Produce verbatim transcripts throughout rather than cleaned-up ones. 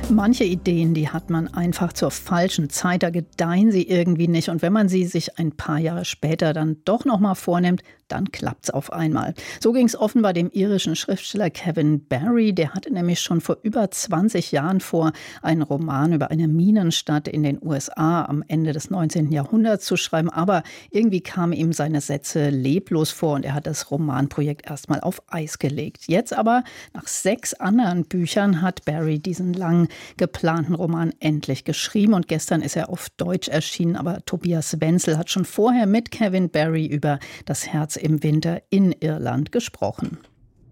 Manche Ideen, die hat man einfach zur falschen Zeit, da gedeihen sie irgendwie nicht. Und wenn man sie sich ein paar Jahre später dann doch noch mal vornimmt, dann klappt's auf einmal. So ging es offenbar dem irischen Schriftsteller Kevin Barry. Der hatte nämlich schon vor über zwanzig Jahren vor, einen Roman über eine Minenstadt in den U S A am Ende des neunzehnten Jahrhunderts zu schreiben. Aber irgendwie kamen ihm seine Sätze leblos vor und er hat das Romanprojekt erstmal auf Eis gelegt. Jetzt aber, nach sechs anderen Büchern, hat Barry diesen lang geplanten Roman endlich geschrieben. Und gestern ist er auf Deutsch erschienen. Aber Tobias Wenzel hat schon vorher mit Kevin Barry über das Herz im Winter in Irland gesprochen.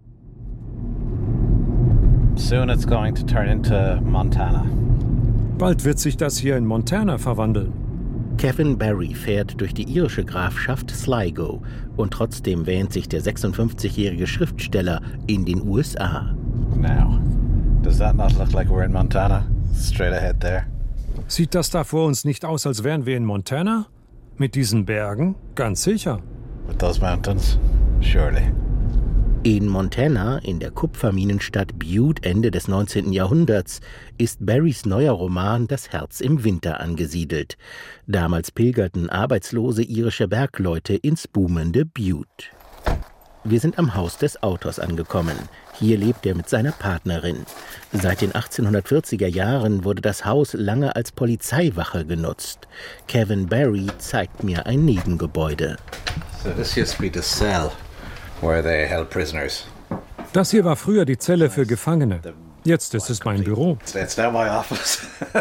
Soon it's going to turn into Montana. Bald wird sich das hier in Montana verwandeln. Kevin Barry fährt durch die irische Grafschaft Sligo und trotzdem wähnt sich der sechsundfünfzigjährige Schriftsteller in den U S A. Now, does that not look like we're in Montana? Straight ahead there. Sieht das da vor uns nicht aus, als wären wir in Montana? Mit diesen Bergen? Ganz sicher. With those mountains? Surely. In Montana, in der Kupferminenstadt Butte Ende des neunzehnten Jahrhunderts, ist Barrys neuer Roman Das Herz im Winter angesiedelt. Damals pilgerten arbeitslose irische Bergleute ins boomende Butte. Wir sind am Haus des Autors angekommen. Hier lebt er mit seiner Partnerin. Seit den achtzehnhundertvierziger Jahren wurde das Haus lange als Polizeiwache genutzt. Kevin Barry zeigt mir ein Nebengebäude. So this used to be the cell where they held prisoners. Das hier war früher die Zelle für Gefangene. Jetzt ist es mein Büro. It's now my office.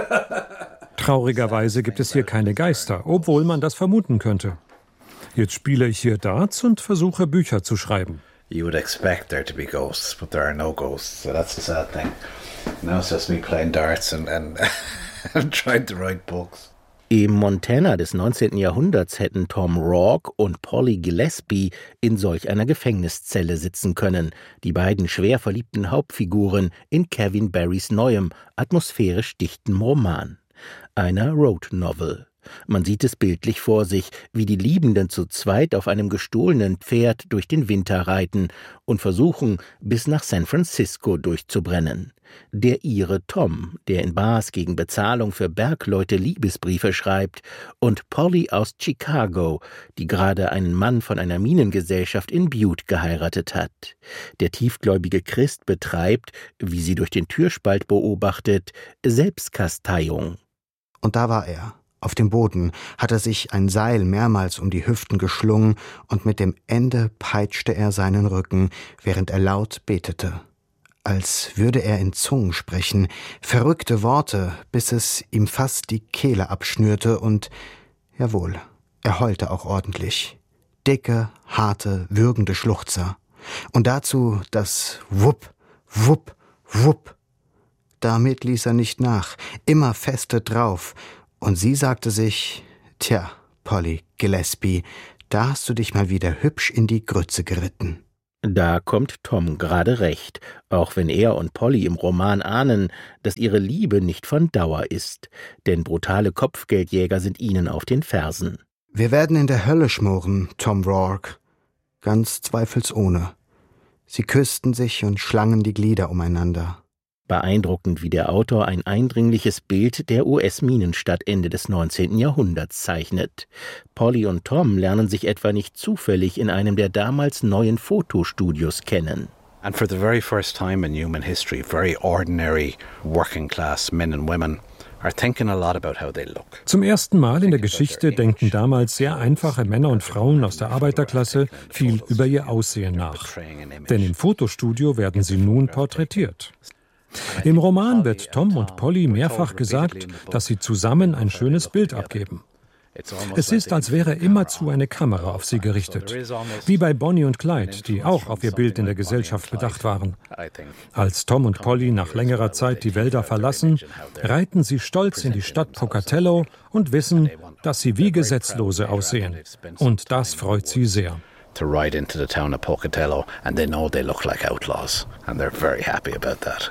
Traurigerweise gibt es hier keine Geister, obwohl man das vermuten könnte. Jetzt spiele ich hier Darts und versuche Bücher zu schreiben. You would expect there to be ghosts, but there are no ghosts. So that's the sad thing. Now it's just me playing darts and, and, and trying to write books. Im Montana des neunzehnten Jahrhunderts hätten Tom Rourke und Polly Gillespie in solch einer Gefängniszelle sitzen können, die beiden schwer verliebten Hauptfiguren in Kevin Barrys neuem, atmosphärisch dichten Roman. Einer Road Novel. Man sieht es bildlich vor sich, wie die Liebenden zu zweit auf einem gestohlenen Pferd durch den Winter reiten und versuchen, bis nach San Francisco durchzubrennen. Der Ire Tom, der in Bars gegen Bezahlung für Bergleute Liebesbriefe schreibt, und Polly aus Chicago, die gerade einen Mann von einer Minengesellschaft in Butte geheiratet hat. Der tiefgläubige Christ betreibt, wie sie durch den Türspalt beobachtet, Selbstkasteiung. Und da war er. Auf dem Boden hat er sich ein Seil mehrmals um die Hüften geschlungen und mit dem Ende peitschte er seinen Rücken, während er laut betete. Als würde er in Zungen sprechen, verrückte Worte, bis es ihm fast die Kehle abschnürte und, jawohl, er heulte auch ordentlich. Dicke, harte, würgende Schluchzer. Und dazu das Wupp, Wupp, Wupp. Damit ließ er nicht nach, immer feste drauf. Und sie sagte sich, tja, Polly Gillespie, da hast du dich mal wieder hübsch in die Grütze geritten. Da kommt Tom gerade recht, auch wenn er und Polly im Roman ahnen, dass ihre Liebe nicht von Dauer ist, denn brutale Kopfgeldjäger sind ihnen auf den Fersen. Wir werden in der Hölle schmoren, Tom Rourke, ganz zweifelsohne. Sie küssten sich und schlangen die Glieder umeinander. Beeindruckend, wie der Autor ein eindringliches Bild der U S-Minenstadt Ende des neunzehnten Jahrhunderts zeichnet. Polly und Tom lernen sich etwa nicht zufällig in einem der damals neuen Fotostudios kennen. And for the very first time in human history, very ordinary working class men and women are thinking a lot about how they look. Zum ersten Mal in der Geschichte denken damals sehr einfache Männer und Frauen aus der Arbeiterklasse viel über ihr Aussehen nach. Denn im Fotostudio werden sie nun porträtiert. Im Roman wird Tom und Polly mehrfach gesagt, dass sie zusammen ein schönes Bild abgeben. Es ist, als wäre immerzu eine Kamera auf sie gerichtet. Wie bei Bonnie und Clyde, die auch auf ihr Bild in der Gesellschaft bedacht waren. Als Tom und Polly nach längerer Zeit die Wälder verlassen, reiten sie stolz in die Stadt Pocatello und wissen, dass sie wie Gesetzlose aussehen. Und das freut sie sehr. To ride into the town of Pocatello and they know they look like outlaws and they're very happy about that.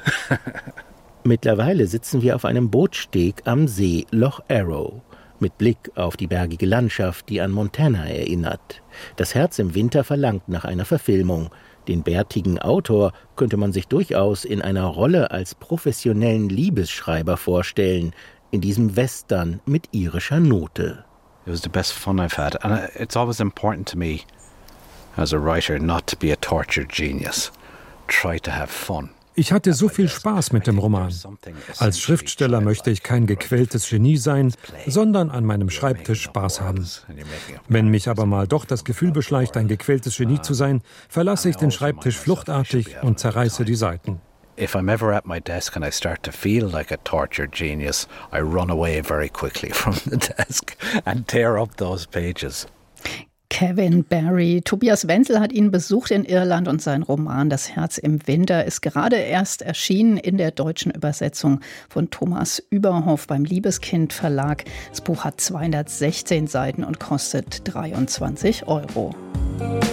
Mittlerweile sitzen wir auf einem Bootsteg am See Loch Arrow, mit Blick auf die bergige Landschaft, die an Montana erinnert. Das Herz im Winter verlangt nach einer Verfilmung. Den bärtigen Autor könnte man sich durchaus in einer Rolle als professionellen Liebesschreiber vorstellen, in diesem Western mit irischer Note. It was the best fun I've had, and it's always important to me as a writer not to be a tortured genius. Try to have fun. Ich hatte so viel Spaß mit dem Roman. Als Schriftsteller möchte ich kein gequältes Genie sein, sondern an meinem Schreibtisch Spaß haben. Wenn mich aber mal doch das Gefühl beschleicht, ein gequältes Genie zu sein, verlasse ich den Schreibtisch fluchtartig und zerreiße die Seiten. If I'm ever at my desk and I start to feel like a tortured genius, I run away very quickly from the desk and tear up those pages. Kevin Barry. Tobias Wenzel hat ihn besucht in Irland und sein Roman Das Herz im Winter ist gerade erst erschienen in der deutschen Übersetzung von Thomas Überhoff beim Liebeskind Verlag. Das Buch hat zweihundertsechzehn Seiten und kostet dreiundzwanzig Euro.